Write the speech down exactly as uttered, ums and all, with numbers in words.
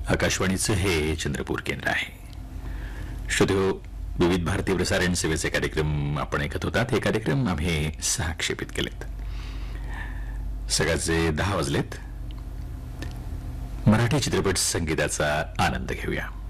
आकाशवाणीचं हे चंद्रपूर केंद्र आहे. श्रोतेहो, विविध भारतीय प्रसारण सेवेचे कार्यक्रम आपण ऐकत होतात. हे कार्यक्रम आम्ही सहा क्षेपित केलेत. सकाळचे दहा वाजलेत. मराठी चित्रपट संगीताचा आनंद घेऊया.